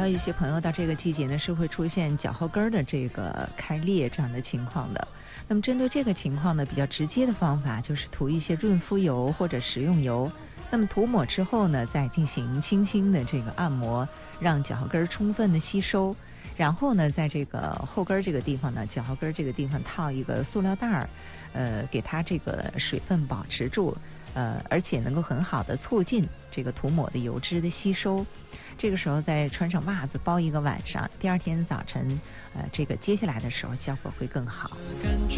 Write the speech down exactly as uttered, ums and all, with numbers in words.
一些朋友到这个季节呢是会出现脚后跟的这个开裂这样的情况的。那么针对这个情况呢，比较直接的方法就是涂一些润肤油或者食用油。那么涂抹之后呢，再进行轻轻的这个按摩，让脚后跟充分的吸收。然后呢，在这个后跟这个地方呢，脚后跟这个地方套一个塑料袋儿，呃，给它这个水分保持住，呃，而且能够很好的促进这个涂抹的油脂的吸收。这个时候再穿上袜子包一个晚上，第二天早晨，呃，这个接下来的时候效果会更好。感觉